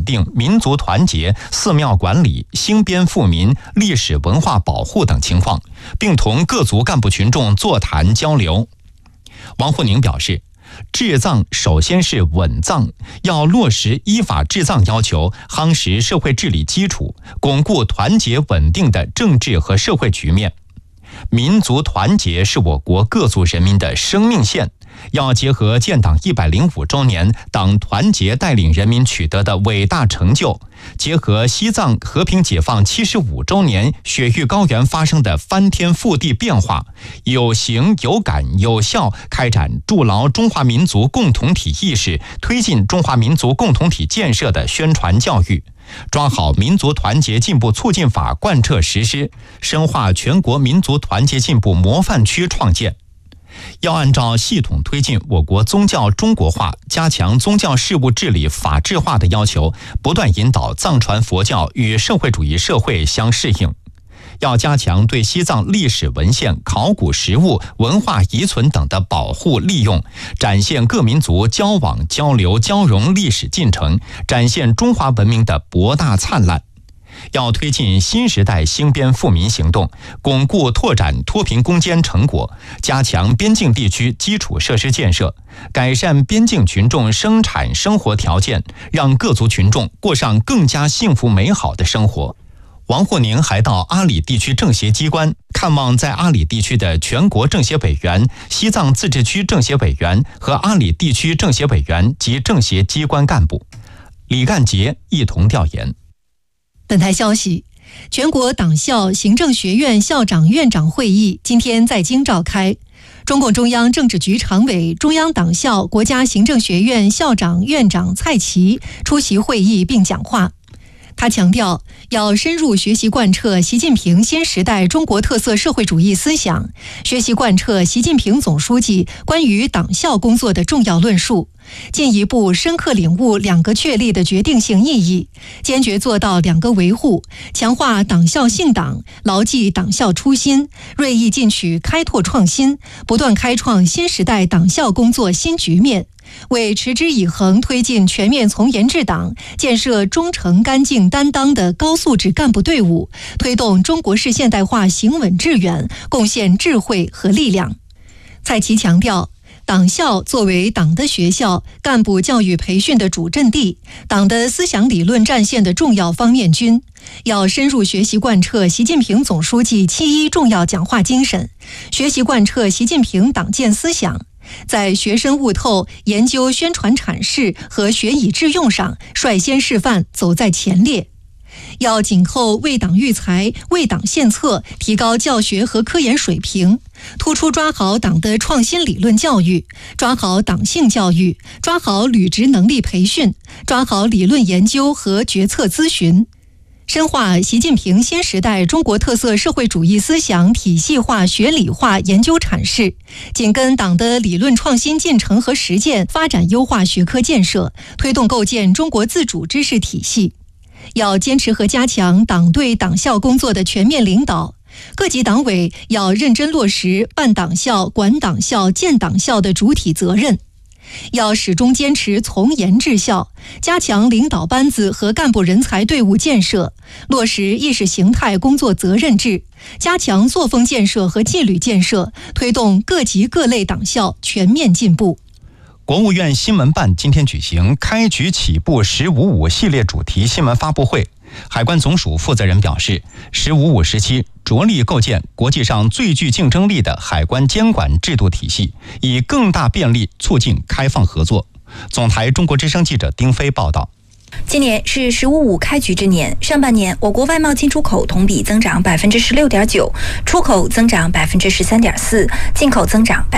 定、民族团结、寺庙管理、兴边富民、历史文化保护等情况，并同各族干部群众座谈交流。王沪宁表示，治藏首先是稳藏，要落实依法治藏要求，夯实社会治理基础，巩固团结稳定的政治和社会局面。民族团结是我国各族人民的生命线，要结合建党105周年党团结带领人民取得的伟大成就，结合西藏和平解放75周年雪域高原发生的翻天覆地变化，有形有感有效开展筑牢中华民族共同体意识、推进中华民族共同体建设的宣传教育，抓好民族团结进步促进法贯彻实施，深化全国民族团结进步模范区创建。要按照系统推进我国宗教中国化、加强宗教事务治理法治化的要求，不断引导藏传佛教与社会主义社会相适应。要加强对西藏历史文献、考古实物、文化遗存等的保护利用，展现各民族交往交流交融历史进程，展现中华文明的博大灿烂。要推进新时代兴边富民行动，巩固拓展脱贫攻坚成果，加强边境地区基础设施建设，改善边境群众生产生活条件，让各族群众过上更加幸福美好的生活。王沪宁还到阿里地区政协机关看望在阿里地区的全国政协委员、西藏自治区政协委员和阿里地区政协委员及政协机关干部。李干杰一同调研。 本台消息，全国党校行政学院校长院长会议今天在京召开。中共中央政治局常委、中央党校国家行政学院校长院长蔡奇出席会议并讲话。他强调，要深入学习贯彻习近平新时代中国特色社会主义思想，学习贯彻习近平总书记关于党校工作的重要论述，进一步深刻领悟两个确立的决定性意义，坚决做到两个维护，强化党校信党，牢记党校初心，锐意进取开拓创新，不断开创新时代党校工作新局面，为持之以恒推进全面从严治党，建设忠诚干净担当的高素质干部队伍，推动中国式现代化行稳致远，贡献智慧和力量。蔡奇强调，党校作为党的学校、干部教育培训的主阵地、党的思想理论战线的重要方面军，要深入学习贯彻习近平总书记7·1重要讲话精神，学习贯彻习近平党建思想，在学深悟透、研究宣传阐释和学以致用上率先示范，走在前列。要紧扣为党育才、为党献策，提高教学和科研水平，突出抓好党的创新理论教育，抓好党性教育，抓好履职能力培训，抓好理论研究和决策咨询，深化习近平新时代中国特色社会主义思想体系化学理化研究阐释，紧跟党的理论创新进程和实践，发展优化学科建设，推动构建中国自主知识体系。要坚持和加强党对党校工作的全面领导，各级党委要认真落实办党校、管党校、建党校的主体责任，要始终坚持从严治校，加强领导班子和干部人才队伍建设，落实意识形态工作责任制，加强作风建设和纪律建设，推动各级各类党校全面进步。 国务院新闻办今天举行开局起步“1055”系列主题新闻发布会。海关总署负责人表示，“1055”时期着力构建国际上最具竞争力的海关监管制度体系，以更大便利促进开放合作。总台中国之声记者丁飞报道。 今年是“1055”开局之年，上半年我国外贸进出口同比增长16.9%，出口增长13.4%，进口增长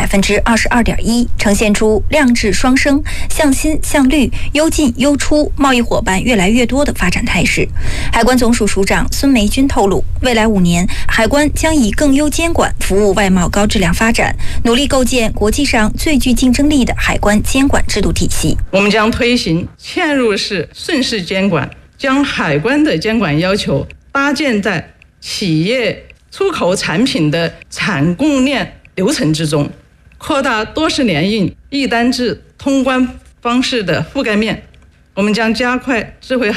22.1%，呈现出量质双升、向新向绿、优进优出、贸易伙伴越来越多的发展态势。海关总署署长孙梅军透露，未来5年，海关将以更优监管服务外贸高质量发展，努力构建国际上最具竞争力的海关监管制度体系。 我们将推行嵌入式顺势监管，将海关的监管要求搭建在企业出口产品的产供链流程之中，扩大多式联运、一单制通关方式的覆盖面。我们将加快智慧